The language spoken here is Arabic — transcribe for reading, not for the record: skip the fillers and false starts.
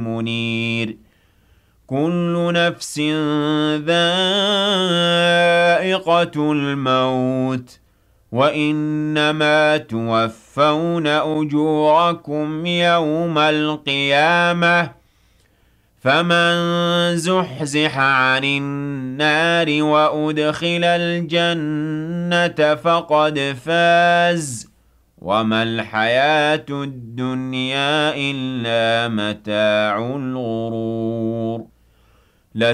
منير كل نفس ذائقة الموت وإنما توفون أجوركم يوم القيامة فمن زحزح عن النار وأدخل الجنة فقد فاز وما الحياة الدنيا إلا متاع الغرور